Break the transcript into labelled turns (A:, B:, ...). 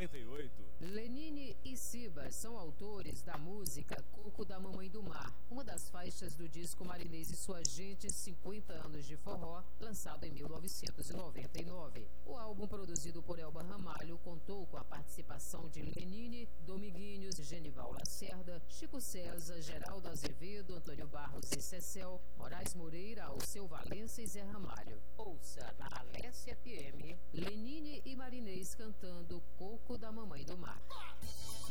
A: 1998.
B: Lenine e Sibas são autores da música Coco da Mamãe do Mar, uma das faixas do disco Marinês e Sua Gente 50 anos de forró, lançado em 1999. O álbum, produzido por Elba Ramalho, contou com a participação de Lenine, Dominguinhos, Genival Lacerda, Chico César, Geraldo Azevedo, Antônio Barros e Cecel, Moraes Moreira, Alceu Valença e Zé Ramalho. Ouça na Alessia FM, Lenine e Marinês cantando Coco da Mamãe do Mar.